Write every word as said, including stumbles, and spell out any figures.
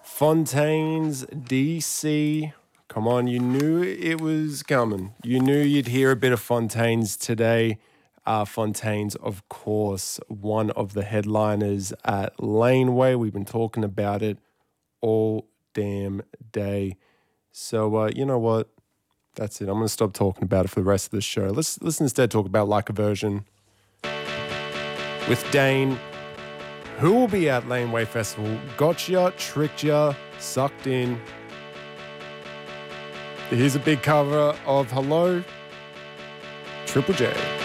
Fontaines, D C. Come on, you knew it was coming. You knew you'd hear a bit of Fontaines today. Uh, Fontaines, of course, one of the headliners at Laneway. We've been talking about it all damn day. So, uh, you know what? That's it. I'm going to stop talking about it for the rest of the show. Let's, let's instead talk about Like a Virgin with Dane. Who will be at Laneway Festival? Gotcha, tricked ya, sucked in. Here's a big cover of Hello, Triple J.